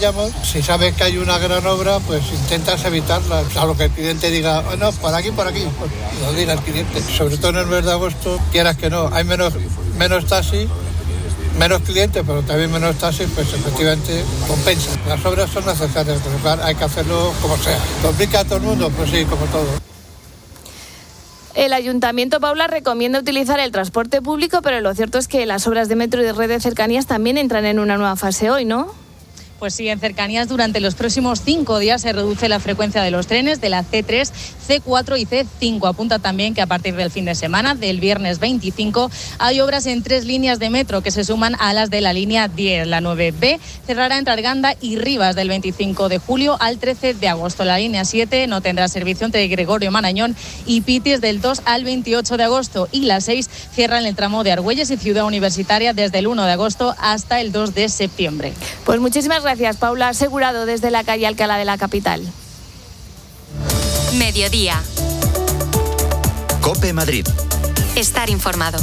llamo. Si sabes que hay una gran obra, pues intentas evitarla. A lo que el cliente diga, oh, no, por aquí, pues lo diga el cliente. Sobre todo en el mes de agosto, quieras que no, hay menos taxis, menos clientes, pero también menos taxis, pues efectivamente compensa. Las obras son necesarias, pero claro, hay que hacerlo como sea. ¿Complica a todo el mundo? Pues sí, como todo. El Ayuntamiento, Paula, recomienda utilizar el transporte público, pero lo cierto es que las obras de metro y de red de cercanías también entran en una nueva fase hoy, ¿no? Pues sí, en cercanías durante los próximos 5 días se reduce la frecuencia de los trenes de la C3, C4 y C5. Apunta también que a partir del fin de semana, del viernes 25, hay obras en 3 líneas de metro que se suman a las de la línea 10. La 9B cerrará entre Arganda y Rivas del 25 de julio al 13 de agosto. La línea 7 no tendrá servicio entre Gregorio Marañón y Pitis del 2 al 28 de agosto. Y la 6 cierra en el tramo de Argüelles y Ciudad Universitaria desde el 1 de agosto hasta el 2 de septiembre. Pues muchísimas gracias, Paula. Asegurado desde la calle Alcalá de la capital. Mediodía. COPE Madrid. Estar informado.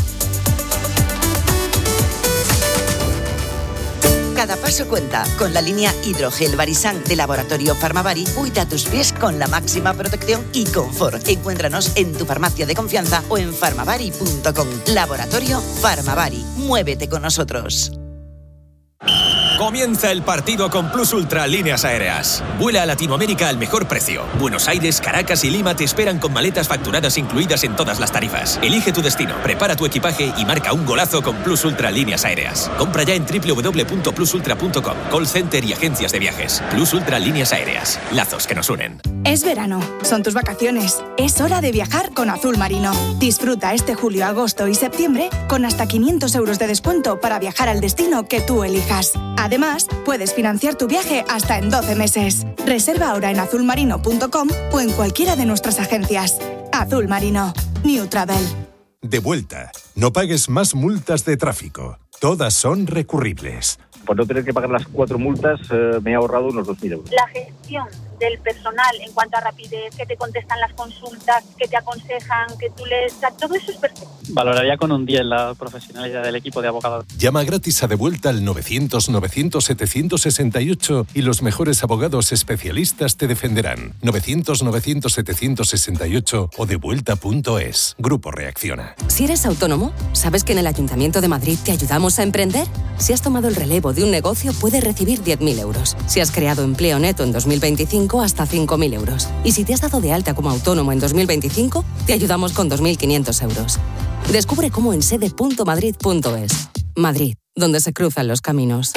Cada paso cuenta. Con la línea Hidrogel Barisan de Laboratorio Farmavari, cuida tus pies con la máxima protección y confort. Encuéntranos en tu farmacia de confianza o en farmavari.com. Laboratorio Farmavari. Muévete con nosotros. Comienza el partido con Plus Ultra Líneas Aéreas. Vuela a Latinoamérica al mejor precio. Buenos Aires, Caracas y Lima te esperan con maletas facturadas incluidas en todas las tarifas. Elige tu destino, prepara tu equipaje y marca un golazo con Plus Ultra Líneas Aéreas. Compra ya en www.plusultra.com. Call center y agencias de viajes. Plus Ultra Líneas Aéreas. Lazos que nos unen. Es verano, son tus vacaciones. Es hora de viajar con Azul Marino. Disfruta este julio, agosto y septiembre con hasta 500 euros de descuento para viajar al destino que tú elijas. Además, puedes financiar tu viaje hasta en 12 meses. Reserva ahora en azulmarino.com o en cualquiera de nuestras agencias. Azul Marino. New Travel. De vuelta. No pagues más multas de tráfico. Todas son recurribles. Por no tener que pagar las 4 multas, me he ahorrado unos 2.000 euros. La gestión del personal en cuanto a rapidez, que te contestan las consultas, que te aconsejan, que tú les... todo eso es perfecto. Valoraría con un 10 la profesionalidad del equipo de abogados. Llama gratis a De Vuelta al 900-900-768 y los mejores abogados especialistas te defenderán. 900-900-768 o devuelta.es. Grupo Reacciona. Si eres autónomo, ¿sabes que en el Ayuntamiento de Madrid te ayudamos a emprender? Si has tomado el relevo de un negocio, puedes recibir 10.000 euros. Si has creado empleo neto en 2025, hasta 5.000 euros. Y si te has dado de alta como autónomo en 2025, te ayudamos con 2.500 euros. Descubre cómo en sede.madrid.es. Madrid, donde se cruzan los caminos.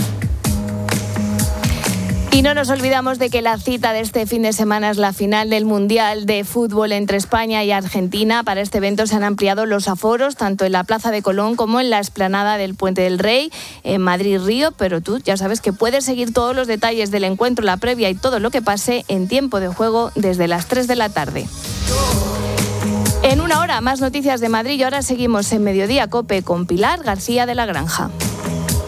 Y no nos olvidamos de que la cita de este fin de semana es la final del Mundial de Fútbol entre España y Argentina. Para este evento se han ampliado los aforos, tanto en la Plaza de Colón como en la explanada del Puente del Rey, en Madrid-Río. Pero tú ya sabes que puedes seguir todos los detalles del encuentro, la previa y todo lo que pase en tiempo de juego desde las 3 de la tarde. En una hora, más noticias de Madrid y ahora seguimos en Mediodía COPE con Pilar García de la Granja.